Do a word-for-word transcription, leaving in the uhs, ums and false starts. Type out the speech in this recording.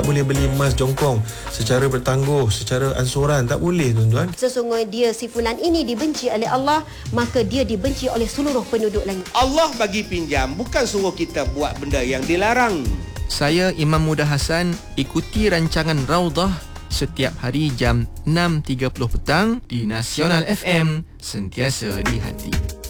Boleh beli emas jongkong secara bertangguh, secara ansuran. Tak boleh, tuan-tuan. Sesungguhnya dia si fulan ini dibenci oleh Allah, maka dia dibenci oleh seluruh penduduk langit. Allah bagi pinjam, bukan suruh kita buat benda yang dilarang. Saya Imam Muda Hassan, ikuti rancangan Raudhah setiap hari jam enam tiga puluh petang di Nasional F M, sentiasa di hati.